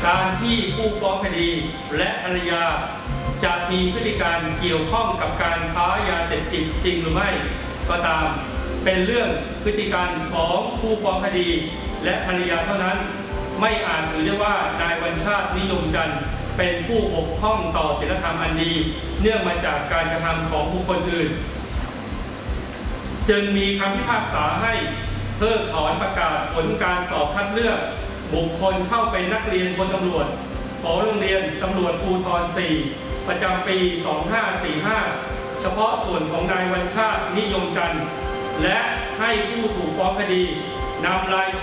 การที่ผู้ฟ้องคดีและภรรยาจะมีพฤติการเกี่ยวข้องกับการค้ายาเสพติดจริงหรือไม่ก็ตามเป็นเรื่องพฤติการของผู้ฟ้องคดีและภรรยาเท่านั้นไม่อาจถือได้ว่านายวัญชาตินิยมจันทร์เป็นผู้บกพร่องต่อศีลธรรมอันดีเนื่องมาจากการกระทำของบุคคลอื่นจึงมีคำพิพากษาให้เพิกถอนประกาศผลการสอบคัดเลือกบุคคลเข้าเป็นนักเรียนพลตำรวจของโรงเรียนตำรวจภูธร 4 ประจำปี 2545 เฉพาะส่วนของนายวัญชาตินิยมจันทร์และให้ผู้ถูกฟ้องคดีนำราย